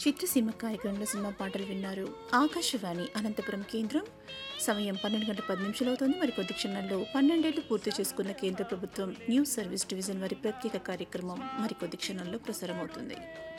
చిత్రసీమ కార్యక్రమంలో సినిమా పాటలు విన్నారు. ఆకాశవాణి అనంతపురం కేంద్రం. సమయం 12:10 అవుతుంది. మరికొద్ది క్షణాల్లో 12 ఏళ్లు పూర్తి చేసుకున్న కేంద్ర ప్రభుత్వం న్యూస్ సర్వీస్ డివిజన్ వారి ప్రత్యేక కార్యక్రమం మరికొద్ది క్షణాల్లో ప్రసారమవుతుంది.